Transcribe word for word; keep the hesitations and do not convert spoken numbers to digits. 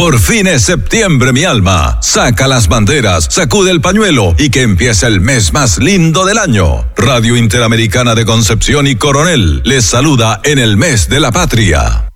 Por fin es septiembre, mi alma. Saca las banderas, sacude el pañuelo y que empiece el mes más lindo del año. Radio Interamericana de Concepción y Coronel les saluda en el mes de la patria.